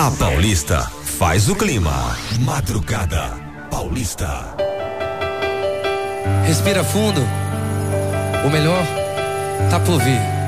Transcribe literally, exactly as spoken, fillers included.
A Paulista faz o clima. Madrugada Paulista. Respira fundo. O melhor tá por vir.